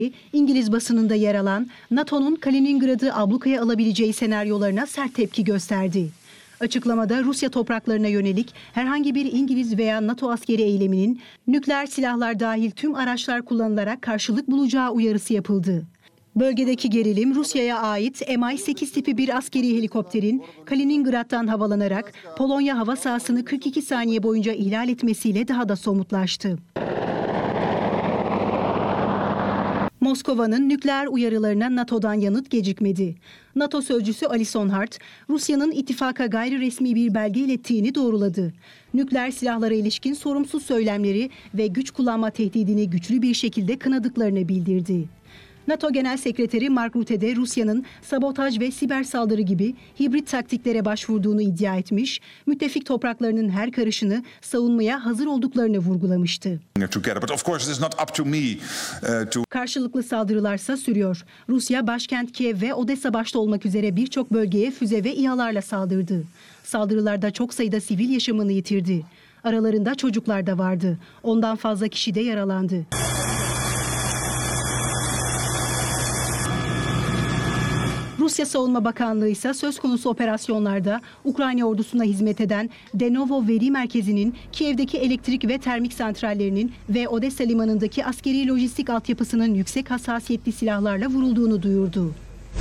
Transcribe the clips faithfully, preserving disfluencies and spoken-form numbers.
İngiliz basınında yer alan NATO'nun Kaliningrad'ı ablukaya alabileceği senaryolarına sert tepki gösterdi. Açıklamada Rusya topraklarına yönelik herhangi bir İngiliz veya NATO askeri eyleminin nükleer silahlar dahil tüm araçlar kullanılarak karşılık bulacağı uyarısı yapıldı. Bölgedeki gerilim Rusya'ya ait M I sekiz tipi bir askeri helikopterin Kaliningrad'dan havalanarak Polonya hava sahasını kırk iki saniye boyunca ihlal etmesiyle daha da somutlaştı. Moskova'nın nükleer uyarılarına NATO'dan yanıt gecikmedi. NATO sözcüsü Alison Hart, Rusya'nın ittifaka gayri resmi bir belge ilettiğini doğruladı. Nükleer silahlara ilişkin sorumsuz söylemleri ve güç kullanma tehdidini güçlü bir şekilde kınadıklarını bildirdi. NATO Genel Sekreteri Mark Rutte de Rusya'nın sabotaj ve siber saldırı gibi hibrit taktiklere başvurduğunu iddia etmiş, müttefik topraklarının her karışını savunmaya hazır olduklarını vurgulamıştı. Karşılıklı saldırılarsa sürüyor. Rusya başkent Kiev ve Odessa başta olmak üzere birçok bölgeye füze ve İHA'larla saldırdı. Saldırılarda çok sayıda sivil yaşamını yitirdi. Aralarında çocuklar da vardı. Ondan fazla kişi de yaralandı. Rusya Savunma Bakanlığı ise söz konusu operasyonlarda Ukrayna ordusuna hizmet eden Denovo Veri Merkezi'nin Kiev'deki elektrik ve termik santrallerinin ve Odessa limanındaki askeri lojistik altyapısının yüksek hassasiyetli silahlarla vurulduğunu duyurdu.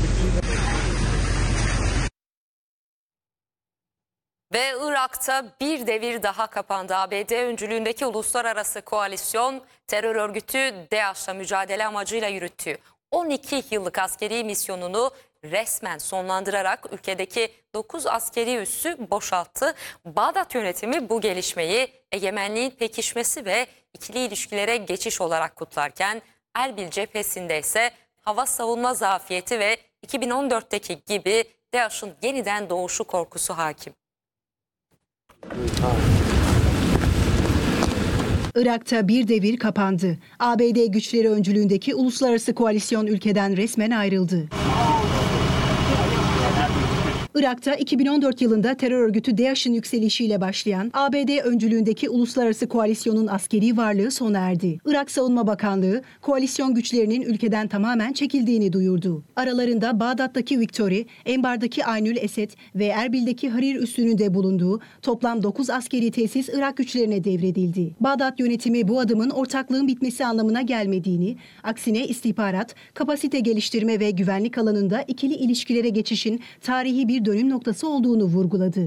Ve Irak'ta bir devir daha kapandı. A B D öncülüğündeki uluslararası koalisyon terör örgütü DAEŞ'la mücadele amacıyla yürüttüğü on iki yıllık askeri misyonunu resmen sonlandırarak ülkedeki dokuz askeri üssü boşalttı. Bağdat yönetimi bu gelişmeyi egemenliğin pekişmesi ve ikili ilişkilere geçiş olarak kutlarken Erbil cephesinde ise hava savunma zafiyeti ve iki bin on dörtteki gibi DAEŞ'ın yeniden doğuşu korkusu hakim. Irak'ta bir devir kapandı. A B D güçleri öncülüğündeki uluslararası koalisyon ülkeden resmen ayrıldı. Irak'ta iki bin on dört yılında terör örgütü DAEŞ'in yükselişiyle başlayan A B D öncülüğündeki uluslararası koalisyonun askeri varlığı sona erdi. Irak Savunma Bakanlığı, koalisyon güçlerinin ülkeden tamamen çekildiğini duyurdu. Aralarında Bağdat'taki Victory, Enbar'daki Aynül Esed ve Erbil'deki Harir üssünün de bulunduğu toplam dokuz askeri tesis Irak güçlerine devredildi. Bağdat yönetimi bu adımın ortaklığın bitmesi anlamına gelmediğini, aksine istihbarat, kapasite geliştirme ve güvenlik alanında ikili ilişkilere geçişin tarihi bir dönüm noktası olduğunu vurguladı.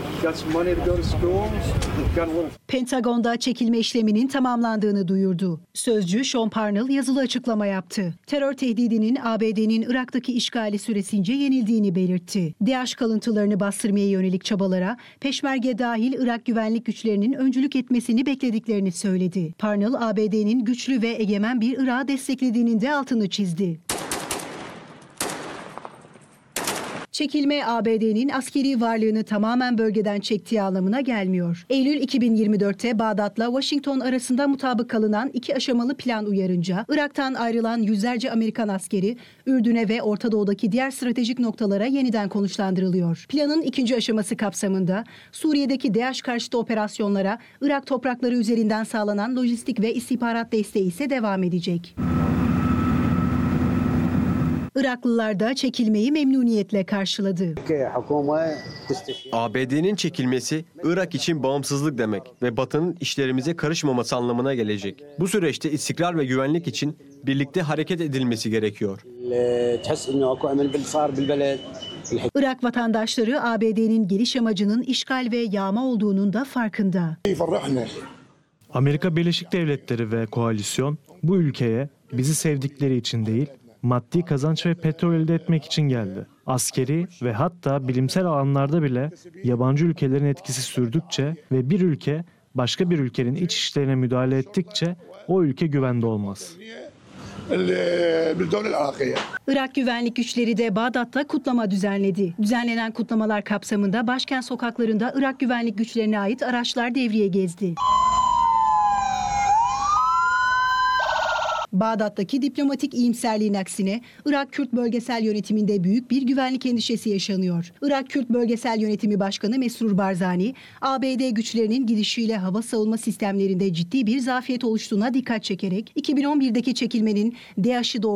Pentagon'da çekilme işleminin tamamlandığını duyurdu. Sözcü Sean Parnell yazılı açıklama yaptı. Terör tehdidinin A B D'nin Irak'taki işgali süresince yenildiğini belirtti. DAEŞ kalıntılarını bastırmaya yönelik çabalara Peşmerge dahil Irak güvenlik güçlerinin öncülük etmesini beklediklerini söyledi. Parnell, A B D'nin güçlü ve egemen bir Irak'ı desteklediğinin de altını çizdi. Çekilme A B D'nin askeri varlığını tamamen bölgeden çektiği anlamına gelmiyor. Eylül iki bin yirmi dörtte Bağdat'la Washington arasında mutabık kalınan iki aşamalı plan uyarınca Irak'tan ayrılan yüzlerce Amerikan askeri Ürdün'e ve Orta Doğu'daki diğer stratejik noktalara yeniden konuşlandırılıyor. Planın ikinci aşaması kapsamında Suriye'deki DAEŞ karşıtı operasyonlara Irak toprakları üzerinden sağlanan lojistik ve istihbarat desteği ise devam edecek. Iraklılar da çekilmeyi memnuniyetle karşıladı. A B D'nin çekilmesi Irak için bağımsızlık demek ve Batı'nın işlerimize karışmaması anlamına gelecek. Bu süreçte istikrar ve güvenlik için birlikte hareket edilmesi gerekiyor. Irak vatandaşları A B D'nin geliş amacının işgal ve yağma olduğunun da farkında. Amerika Birleşik Devletleri ve koalisyon bu ülkeye bizi sevdikleri için değil, maddi kazanç ve petrol elde etmek için geldi. Askeri ve hatta bilimsel alanlarda bile yabancı ülkelerin etkisi sürdükçe ve bir ülke başka bir ülkenin iç işlerine müdahale ettikçe o ülke güvende olmaz. Irak güvenlik güçleri de Bağdat'ta kutlama düzenledi. Düzenlenen kutlamalar kapsamında başkent sokaklarında Irak güvenlik güçlerine ait araçlar devriye gezdi. Bağdat'taki diplomatik iyimserliğin aksine Irak Kürt Bölgesel Yönetimi'nde büyük bir güvenlik endişesi yaşanıyor. Irak Kürt Bölgesel Yönetimi Başkanı Mesrur Barzani, A B D güçlerinin gidişiyle hava savunma sistemlerinde ciddi bir zafiyet oluştuğuna dikkat çekerek iki bin on birdeki çekilmenin DAEŞ'ı